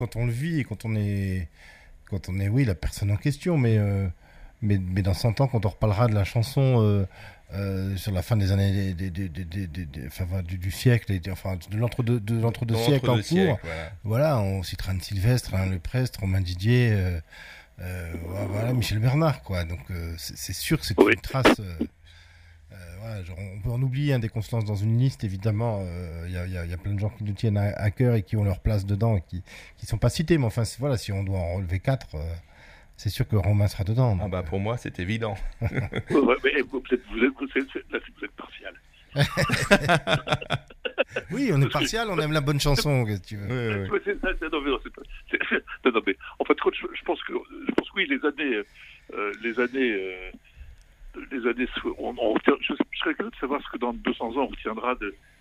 quand on le vit et quand on est, oui, la personne en question, mais dans 100 ans, quand on reparlera de la chanson sur la fin des années, enfin, du siècle, enfin, de l'entre-deux Dans siècles en l'entre-deux cours, siècles, voilà. voilà, on citera Anne Sylvestre, Alain Leprest, Romain Didier, voilà, Michel Bernard, quoi. Donc, c'est sûr que c'est Oui. une trace. Voilà, genre, on peut en oublier des qu'on se lance dans une liste, évidemment. Il y a plein de gens qui nous tiennent à cœur et qui ont leur place dedans et qui sont pas cités. Mais enfin, voilà, si on doit en relever 4, c'est sûr que Romain sera dedans. Ah bah pour moi, c'est évident. Ouais, mais peut-être là, vous êtes partial. Oui, on est partial, on aime la bonne chanson, qu'est-ce que tu veux. Oui. Non, mais en fait, je pense que oui, les années, je serais curieux de savoir ce que dans 200 ans on retiendra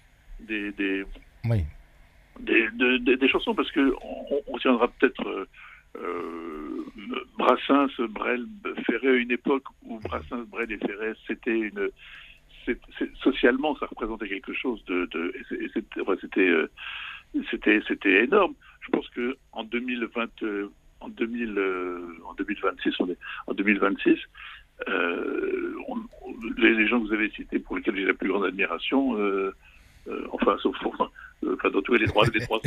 Oui. des chansons, parce que on retiendra peut-être Brassens, Brel, Ferré, à une époque où Brassens, Brel et Ferré, socialement, ça représentait quelque chose c'était énorme. Je pense que en 2026, les gens que vous avez cités, pour lesquels j'ai la plus grande admiration, dans tous les trois,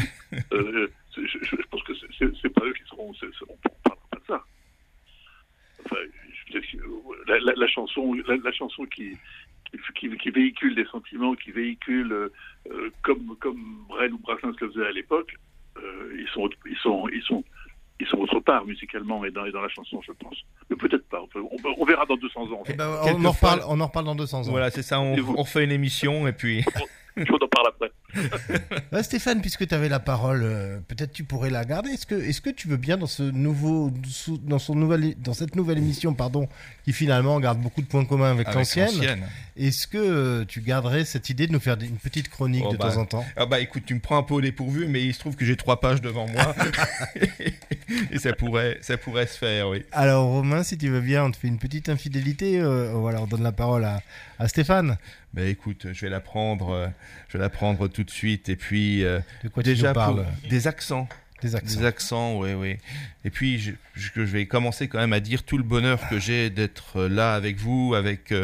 je pense que c'est pas eux qui seront. On parlera pas de ça. Enfin, la chanson qui véhicule des sentiments, qui véhicule comme Brel ou Brassens le faisaient à l'époque, ils sont autre part musicalement et dans la chanson, je pense. Mais peut-être pas. On verra dans 200 ans. Eh ben, on en reparle dans 200 ans. Voilà, c'est ça, on fait une émission et puis... On en parle après. Stéphane, puisque tu avais la parole, peut-être tu pourrais la garder. Est-ce que tu veux bien dans cette nouvelle émission, pardon, qui finalement garde beaucoup de points communs avec l'ancienne. Est-ce que tu garderais cette idée de nous faire une petite chronique de temps en temps? Ah bah écoute, tu me prends un peu au dépourvu, mais il se trouve que j'ai 3 pages devant moi et ça pourrait se faire, oui. Alors Romain, si tu veux bien, on te fait une petite infidélité. Voilà, on donne la parole à Stéphane. Bah écoute, je vais la prendre tout de suite. Et puis de quoi déjà tu nous parles? Des accents. Des accents, oui. Et puis je vais commencer quand même à dire tout le bonheur que j'ai d'être là avec vous,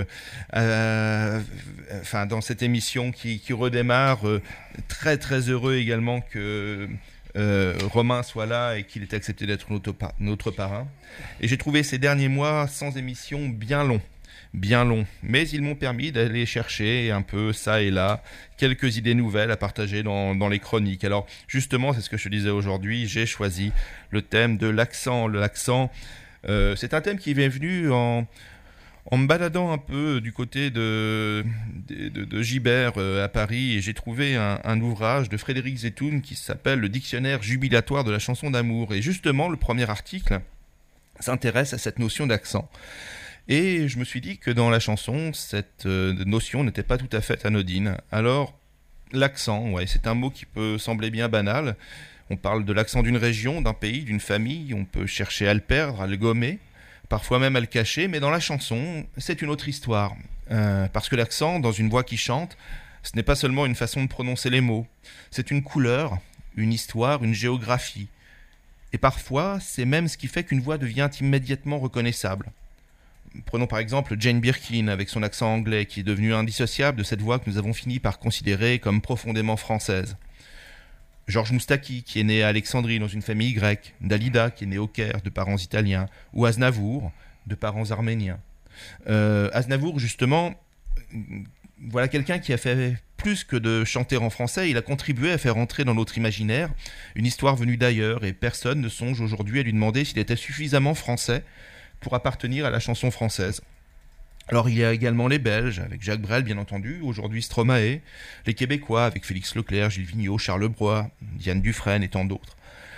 dans cette émission qui redémarre. Très très heureux également que Romain soit là et qu'il ait accepté d'être notre parrain. Et j'ai trouvé ces derniers mois sans émission bien longs, mais ils m'ont permis d'aller chercher un peu ça et là quelques idées nouvelles à partager dans les chroniques. Alors justement, c'est ce que je te disais aujourd'hui, j'ai choisi le thème de l'accent. L'accent, c'est un thème qui m'est venu en me baladant un peu du côté de Gibert à Paris, et j'ai trouvé un ouvrage de Frédéric Zetoun qui s'appelle Le dictionnaire jubilatoire de la chanson d'amour. Et justement, le premier article s'intéresse à cette notion d'accent. Et je me suis dit que dans la chanson, cette notion n'était pas tout à fait anodine. Alors, l'accent, c'est un mot qui peut sembler bien banal. On parle de l'accent d'une région, d'un pays, d'une famille. On peut chercher à le perdre, à le gommer, parfois même à le cacher. Mais dans la chanson, c'est une autre histoire. Parce que l'accent, dans une voix qui chante, ce n'est pas seulement une façon de prononcer les mots. C'est une couleur, une histoire, une géographie. Et parfois, c'est même ce qui fait qu'une voix devient immédiatement reconnaissable. Prenons par exemple Jane Birkin avec son accent anglais qui est devenu indissociable de cette voix que nous avons fini par considérer comme profondément française. Georges Moustaki qui est né à Alexandrie dans une famille grecque, Dalida qui est né au Caire de parents italiens, ou Aznavour de parents arméniens. Aznavour justement, voilà quelqu'un qui a fait plus que de chanter en français, il a contribué à faire entrer dans notre imaginaire une histoire venue d'ailleurs, et personne ne songe aujourd'hui à lui demander s'il était suffisamment français pour appartenir à la chanson française. Alors il y a également les Belges, avec Jacques Brel bien entendu, aujourd'hui Stromae, les Québécois avec Félix Leclerc, Gilles Vigneault, Charles Broy, Diane Dufresne et tant d'autres.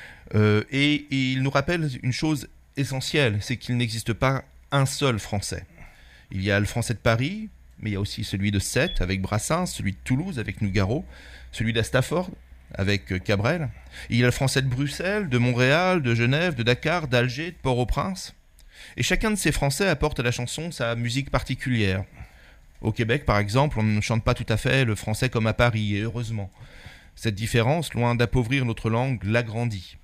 Et il nous rappelle une chose essentielle, c'est qu'il n'existe pas un seul français. Il y a le français de Paris, mais il y a aussi celui de Sète avec Brassens, celui de Toulouse avec Nougaro, celui d'Astafford avec Cabrel. Il y a le français de Bruxelles, de Montréal, de Genève, de Dakar, d'Alger, de Port-au-Prince. Et chacun de ces Français apporte à la chanson sa musique particulière. Au Québec, par exemple, on ne chante pas tout à fait le français comme à Paris, et heureusement. Cette différence, loin d'appauvrir notre langue, l'agrandit.